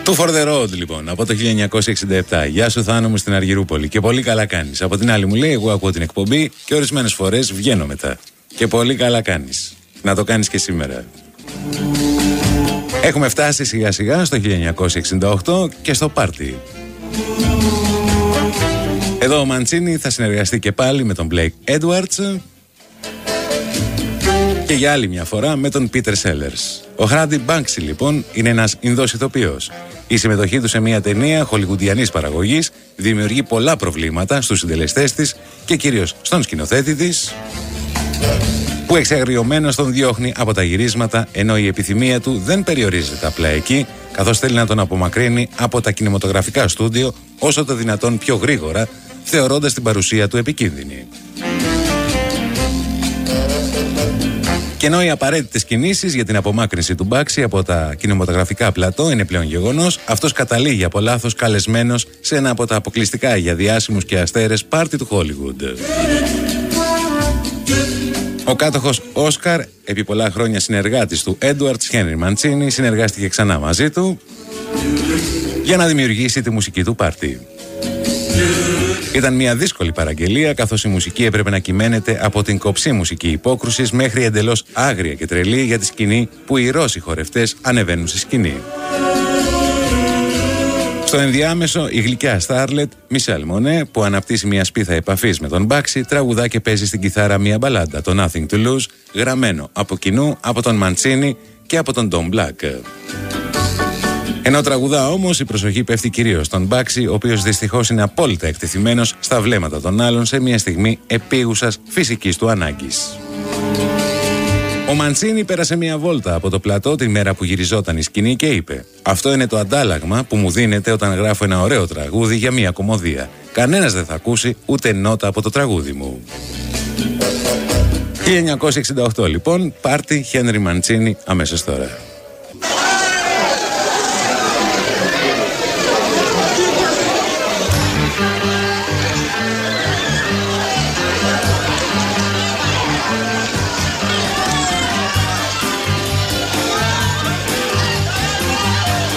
Two for the road, λοιπόν, από το 1967. Γεια σου, Θάνο μου, στην Αργυρούπολη. Και πολύ καλά κάνεις. Από την άλλη μου λέει: εγώ ακούω την εκπομπή και ορισμένες φορές βγαίνω μετά. Και πολύ καλά κάνεις. Να το κάνεις και σήμερα. Έχουμε φτάσει σιγά σιγά στο 1968 και στο πάρτι. Εδώ ο Μαντσίνι θα συνεργαστεί και πάλι με τον Blake Edwards και για άλλη μια φορά με τον Peter Sellers. Ο Hardy Banksy, λοιπόν, είναι ένας Ινδός ηθοποιός. Η συμμετοχή του σε μια ταινία χολιγουντιανής παραγωγής δημιουργεί πολλά προβλήματα στους συντελεστές της και κυρίως στον σκηνοθέτη της, που εξαγριωμένος τον διώχνει από τα γυρίσματα, ενώ η επιθυμία του δεν περιορίζεται απλά εκεί, καθώς θέλει να τον απομακρύνει από τα κινηματογραφικά στούντιο όσο το δυνατόν πιο γρήγορα, θεωρώντας την παρουσία του επικίνδυνη. Και ενώ οι απαραίτητες κινήσεις για την απομάκρυνση του Μπάξη από τα κινηματογραφικά πλατό είναι πλέον γεγονός, αυτός καταλήγει από λάθος καλεσμένος σε ένα από τα αποκλειστικά για διάσημους και αστέρες πάρτι του Χόλιγουντ. Ο κάτοχος Όσκαρ, επί πολλά χρόνια συνεργάτης του Edwards, Henry Mancini, συνεργάστηκε ξανά μαζί του για να δημιουργήσει τη μουσική του πάρτι. Ήταν μια δύσκολη παραγγελία, καθώς η μουσική έπρεπε να κυμαίνεται από την κοψή μουσική υπόκρουσης μέχρι εντελώς άγρια και τρελή για τη σκηνή που οι Ρώσοι χορευτές ανεβαίνουν στη σκηνή. Στο ενδιάμεσο, η γλυκιά Στάρλετ Μισελ Μονέ, που αναπτύσσει μια σπίθα επαφής με τον Μπάξη, τραγουδά και παίζει στην κιθάρα μια μπαλάντα, το Nothing to Lose, γραμμένο από κοινού από τον Μαντσίνι και από τον Tom Black. Ενώ τραγουδά όμως, η προσοχή πέφτει κυρίως στον Μπάξη, ο οποίος δυστυχώς είναι απόλυτα εκτεθειμένος στα βλέμματα των άλλων σε μια στιγμή επίγουσας φυσικής του ανάγκης. Ο Μαντσίνι πέρασε μια βόλτα από το πλατό την μέρα που γυριζόταν η σκηνή και είπε: «Αυτό είναι το αντάλλαγμα που μου δίνεται όταν γράφω ένα ωραίο τραγούδι για μια κομμωδία. Κανένας δεν θα ακούσει ούτε νότα από το τραγούδι μου». 1968, λοιπόν, πάρτι Χένρι Μαντσίνι αμέσως τώρα.